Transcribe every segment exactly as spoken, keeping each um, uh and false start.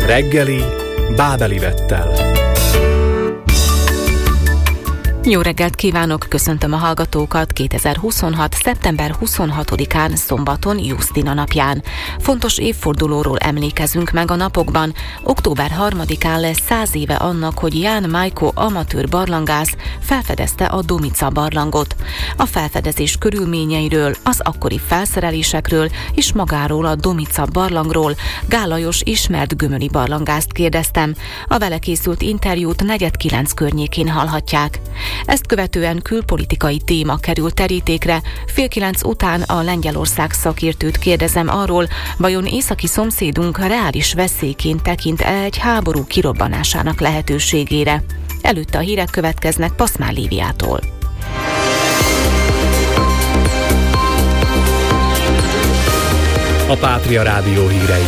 Reggeli Bábeli Vettel. Jó reggelt kívánok, köszöntöm a hallgatókat kétezer-huszonhat. szeptember huszonhatodikán szombaton Jusztina napján. Fontos évfordulóról emlékezünk meg a napokban. október harmadikán lesz száz éve annak, hogy Ján Majko amatőr barlangász felfedezte a Domica barlangot. A felfedezés körülményeiről, az akkori felszerelésekről és magáról a Domica barlangról Gál Lajos ismert gömöri barlangászt kérdeztem. A vele készült interjút negyed kilenc környékén hallhatják. Ezt követően külpolitikai téma kerül terítékre. Fél kilenc után a Lengyelország szakértőt kérdezem arról, vajon északi szomszédunk reális veszélyként tekint egy háború kirobbanásának lehetőségére. Előtte a hírek következnek Paszmán Líviától. A Pátria Rádió hírei.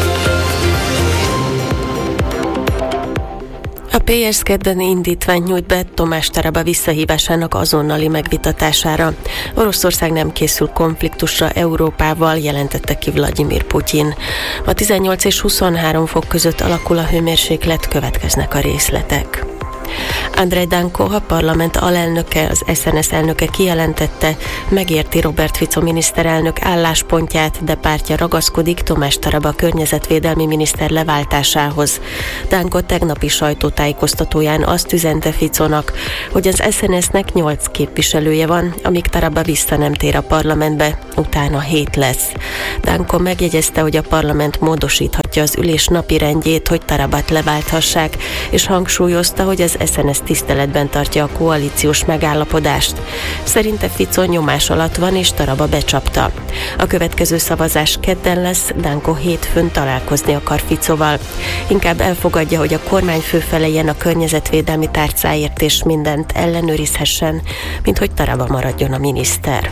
A pé es kedden indítványt nyújt be Tomás Taraba visszahívásának azonnali megvitatására. Oroszország nem készül konfliktusra Európával, jelentette ki Vladimir Putyin. Ma tizennyolc és huszonhárom fok között alakul a hőmérséklet, következnek a részletek. Andrej Danko, a parlament alelnöke, az es en es elnöke kijelentette, megérti Robert Fico miniszterelnök álláspontját, de pártja ragaszkodik Tomás Taraba környezetvédelmi miniszter leváltásához. Danko tegnapi sajtótájékoztatóján azt üzente Ficónak, hogy az es en es-nek nyolc képviselője van, amíg Taraba vissza nem tér a parlamentbe, utána hét lesz. Danko megjegyezte, hogy a parlament módosíthatja az ülés napirendjét, hogy Tarabát leválthassák, és hangsúlyozta, hogy az es en es tiszteletben tartja a koalíciós megállapodást. Szerinte Fico nyomás alatt van, és Taraba becsapta. A következő szavazás kedden lesz, Danko hétfőn találkozni akar Ficóval. Inkább elfogadja, hogy a kormányfő feleljen a környezetvédelmi tárcáért és mindent ellenőrizhessen, mint hogy Taraba maradjon a miniszter.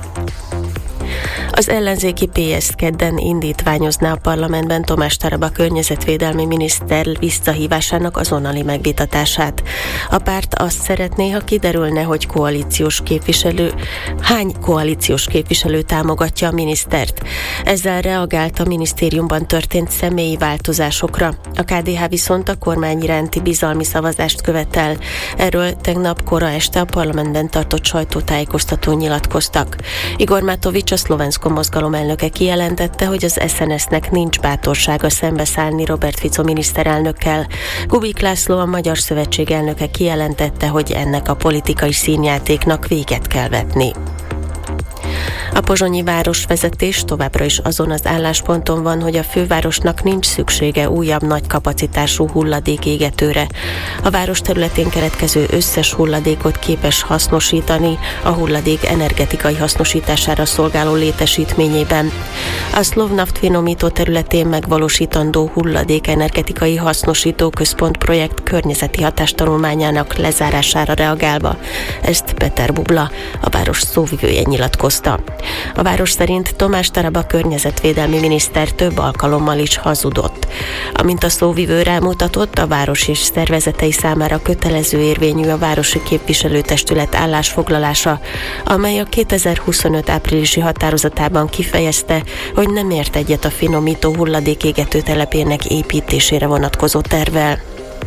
Az ellenzéki pé es kedden indítványozná a parlamentben Tomás Taraba környezetvédelmi miniszter visszahívásának azonnali megvitatását. A párt azt szeretné, ha kiderülne, hogy koalíciós képviselő, hány koalíciós képviselő támogatja a minisztert. Ezzel reagált a minisztériumban történt személyi változásokra. A ká dé há viszont a kormány iránti bizalmi szavazást követel. Erről tegnap kora este a parlamentben tartott sajtótájékoztatón nyilatkoztak. Igor Matovics, a Szlovenszko mozgalom elnöke kijelentette, hogy az es en es-nek nincs bátorsága szembeszállni Robert Fico miniszterelnökkel. Kubik László, a Magyar Szövetség elnöke kijelentette, hogy ennek a politikai színjátéknak véget kell vetni. A pozsonyi városvezetés továbbra is azon az állásponton van, hogy a fővárosnak nincs szüksége újabb nagy kapacitású hulladékégetőre. A város területén keletkező összes hulladékot képes hasznosítani a hulladék energetikai hasznosítására szolgáló létesítményében. A Szlovnaft finomító területén megvalósítandó hulladék energetikai hasznosító központ projekt környezeti hatástanulmányának lezárására reagálva. Ezt Peter Bubla, a város szóvivője nyilatkozta. A város szerint Tomás Taraba környezetvédelmi miniszter több alkalommal is hazudott. Amint a szóvivő rámutatott, a város és szervezetei számára kötelező érvényű a városi képviselőtestület állásfoglalása, amely a kétezer-huszonöt áprilisi határozatában kifejezte, hogy nem ért egyet a finomító hulladékégető telepének építésére vonatkozó tervvel.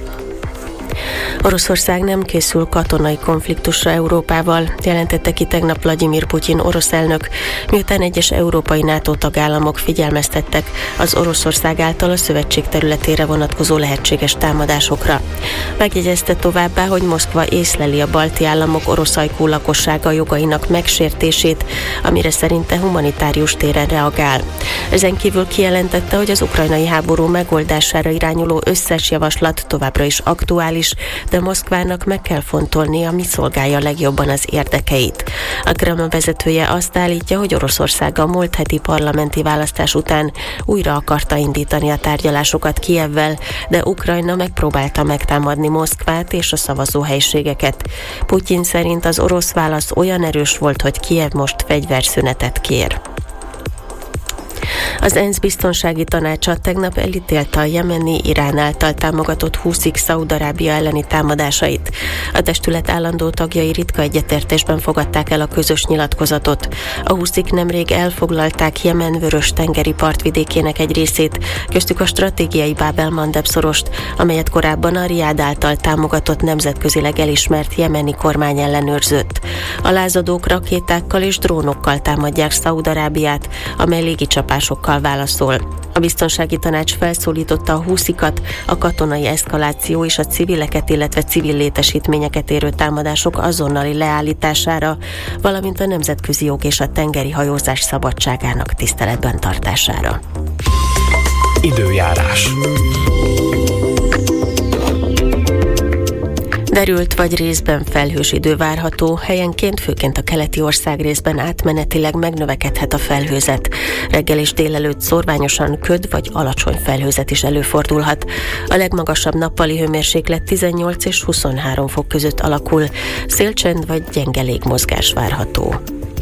Oroszország nem készül katonai konfliktusra Európával, jelentette ki tegnap Vladimir Putyin orosz elnök, miután egyes európai NATO tagállamok figyelmeztettek az Oroszország által a szövetség területére vonatkozó lehetséges támadásokra. Megjegyezte továbbá, hogy Moszkva észleli a balti államok orosz ajkú lakossága jogainak megsértését, amire szerinte humanitárius téren reagál. Ezen kívül kijelentette, hogy az ukrajnai háború megoldására irányuló összes javaslat továbbra is aktuális, de Moszkvának meg kell fontolnia, mi szolgálja legjobban az érdekeit. A Kreml vezetője azt állítja, hogy Oroszország a múlt heti parlamenti választás után újra akarta indítani a tárgyalásokat Kijevvel, de Ukrajna megpróbálta megtámadni Moszkvát és a szavazóhelyiségeket. Putyin szerint az orosz válasz olyan erős volt, hogy Kijev most fegyverszünetet kér. Az ENSZ biztonsági tanácsa tegnap elítélte a jemeni Irán által támogatott húszik Szaúd-Arábia elleni támadásait. A testület állandó tagjai ritka egyetértésben fogadták el a közös nyilatkozatot. A húszik nemrég elfoglalták Jemen vörös-tengeri partvidékének egy részét, köztük a stratégiai Báb-el-Mandeb szorost, amelyet korábban a Riád által támogatott nemzetközileg elismert jemeni kormány ellenőrzött. A lázadók rakétákkal és drónokkal támadják Szaúd-Arábiát, amely légicsapásokkal válaszol. A biztonsági tanács felszólította a húszikat a katonai eszkaláció és a civileket, illetve civil létesítményeket érő támadások azonnali leállítására, valamint a nemzetközi jog és a tengeri hajózás szabadságának tiszteletben tartására. Időjárás. Derült vagy részben felhős idő várható, helyenként, főként a keleti országrészben átmenetileg megnövekedhet a felhőzet. Reggel és délelőtt szórványosan köd vagy alacsony felhőzet is előfordulhat. A legmagasabb nappali hőmérséklet tizennyolc és huszonhárom fok között alakul. Szélcsend vagy gyenge légmozgás várható.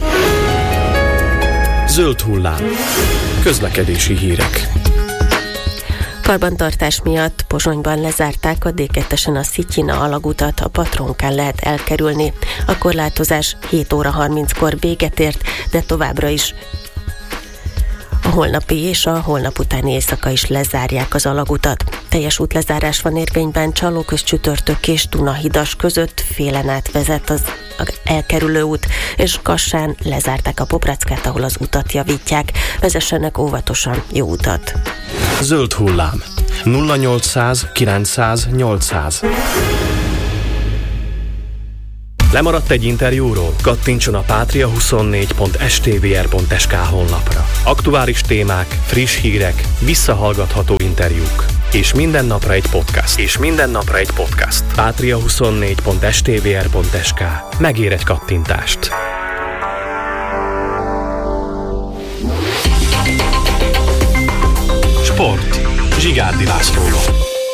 Zöld hullám. Közlekedési hírek. Karbantartás miatt Pozsonyban lezárták a dé kettesen a Szityina alagutat, a Patronkán lehet elkerülni. A korlátozás hét óra harminckor véget ért, de továbbra is a holnapi és a holnap utáni éjszaka is lezárják az alagutat. Teljes útlezárás van érvényben Csalóköz-Csütörtök és Dunahidas között, félen át vezet az elkerülő út, és Kassán lezárták a Poprackát, ahol az utat javítják. Vezessenek óvatosan, jó utat! Zöld hullám. nulla nyolcszáz kilencszáz nyolcszáz. Lemaradt egy interjúról? Kattintson a patria huszonnégy pont es té vé er pont es ká honlapra. Aktuális témák, friss hírek, visszahallgatható interjúk. És minden napra egy podcast. És minden napra egy podcast. patria huszonnégy pont es té vé er pont es ká. Megér egy kattintást. Sport. Zsigárdi Lászlóval.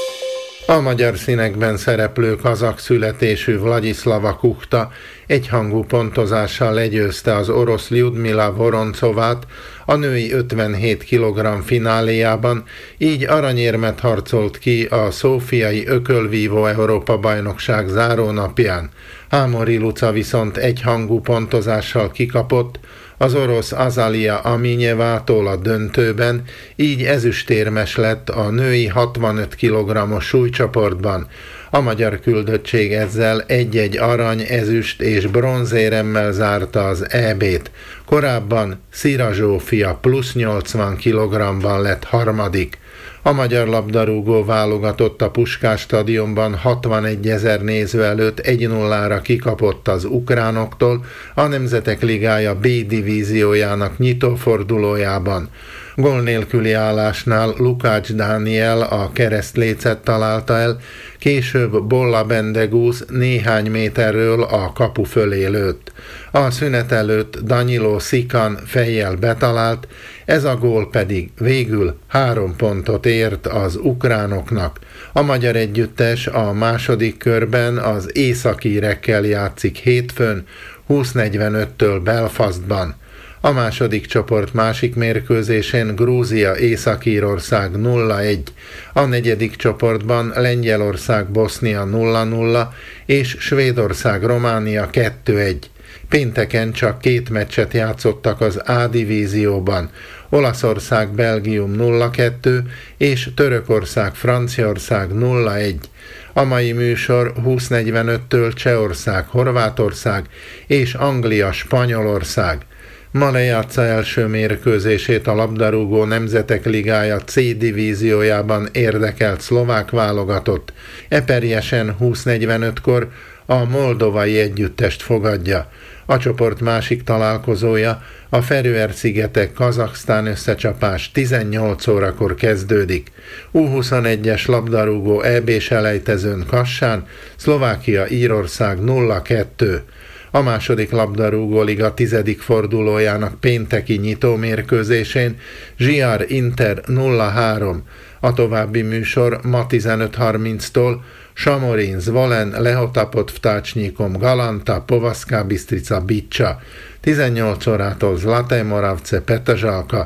A magyar színekben szereplő kazak születésű Vladislava Kuchta egyhangú pontozással legyőzte az orosz Lyudmila Voroncovát a női ötvenhét kilogramm fináléjában, így aranyérmet harcolt ki a szófiai ökölvívó Európa-bajnokság zárónapján. Hámori Luca viszont egyhangú pontozással kikapott az orosz Azalia Aminyevától a döntőben, így ezüstérmes lett a női hatvanöt kilogrammos súlycsoportban. A magyar küldöttség ezzel egy-egy arany, ezüst és bronzéremmel zárta az é bét. Korábban Szira Zsófia plusz nyolcvan kilogrammban lett harmadik. A magyar labdarúgó válogatott a Puskás stadionban hatvanegyezer néző előtt egy nullára kikapott az ukránoktól a Nemzetek Ligája B-divíziójának nyitófordulójában. Gól nélküli állásnál Lukács Dániel a keresztlécet találta el, később Bolla Bendegúz néhány méterről a kapu fölé lőtt. A szünet előtt Danilo Sikan fejjel betalált, ez a gól pedig végül három pontot ért az ukránoknak. A magyar együttes a második körben az északírekkel játszik hétfőn, húsz negyvenöttől Belfastban. A második csoport másik mérkőzésén Grúzia-Észak-Írország nulla egy, a negyedik csoportban Lengyelország-Bosznia nulla nulla és Svédország-Románia kettő egy. Pénteken csak két meccset játszottak az A-divízióban, Olaszország-Belgium nulla kettő és Törökország-Franciaország nulla egy. A mai műsor húsz negyvenöttől Csehország-Horvátország és Anglia-Spanyolország. Ma lejátsza első mérkőzését a labdarúgó Nemzetek Ligája C-divíziójában érdekelt szlovák válogatott. Eperjesen húsz negyvenötkor a moldovai együttest fogadja. A csoport másik találkozója, a Feröer-szigetek Kazaksztán összecsapás tizennyolc órakor kezdődik. U huszonegyes labdarúgó é bés elejtezőn Kassán, Szlovákia-Írország nulla kettő. A második labdarúgó liga tizedik fordulójának pénteki nyitómérkőzésén Zsiar Inter nulla három. A további műsor ma tizenöt harminctól Samorin Zvolen Lehotapot Vtácsnyikom Galanta Povaszká Bistrica Bicsa, tizennyolc órától Zlataj Moravce Petržalka,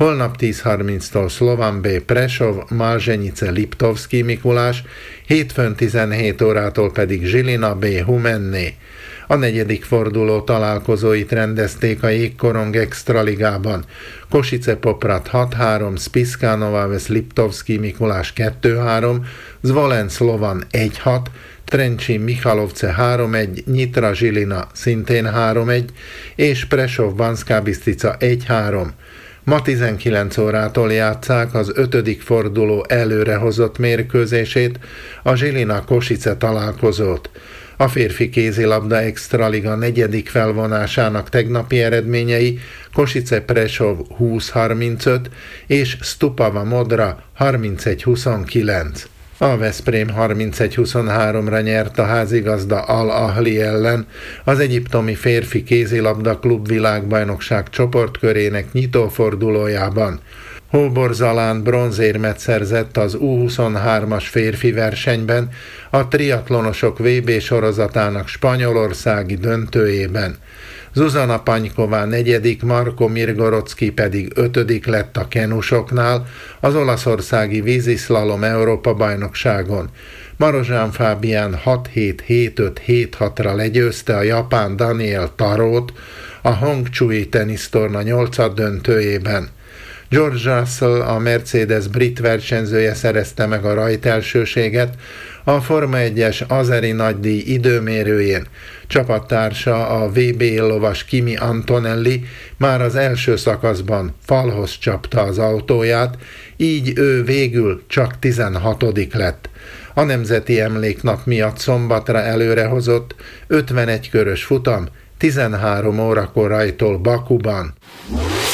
holnap tíz harminctól Slovan B. Prešov, Malzenice Liptovský Mikulás, hétfőn tizenhét órától pedig Žilina B. Humenné. A negyedik forduló találkozóit rendezték a Jégkorong Extraligában. Košice Poprad hat három, Spišská Nová Ves Liptovský Mikulás kettő három, Zvolen Slovan egy hat, Trenčín Michalovce három egy, Nyitra Žilina szintén három egy, és Prešov Banská Bystrica egy három. Ma tizenkilenc órától játsszák az ötödik forduló előrehozott mérkőzését, a Žilina Košice találkozót. A férfi kézilabda Extraliga negyedik felvonásának tegnapi eredményei Košice Prešov húsz harmincöt és Stupava Modra harmincegy huszonkilenc. A Veszprém harmincegy huszonháromra nyert a házigazda Al-Ahli ellen az egyiptomi férfi kézilabda klub világbajnokság csoportkörének nyitófordulójában. Hóbor Zalán bronzérmet szerzett az U huszonhármas férfi versenyben, a triatlonosok vé bé sorozatának spanyolországi döntőjében. Zuzana Panyková negyedik, Marko Mirgorodszki pedig ötödik lett a kenusoknál, az olaszországi víziszlalom Európa-bajnokságon. Marozsán Fábián hat hét, hét öt, hét hatra legyőzte a japán Daniel Tarót a Hongchui tenisztorna nyolcad döntőjében. George Russell, a Mercedes brit versenyzője szerezte meg a rajtelsőséget a Forma egyes azeri nagydíj időmérőjén. Csapattársa a vé bé lovas Kimi Antonelli már az első szakaszban falhoz csapta az autóját, így ő végül csak tizenhatodik lett. A Nemzeti Emléknap miatt szombatra előrehozott ötvenegy körös futam tizenhárom órakor rajtol Bakuban.